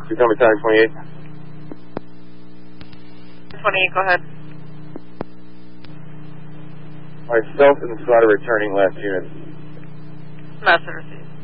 Becoming time 28. 28, go ahead. Myself and the spotter returning last unit. Message received.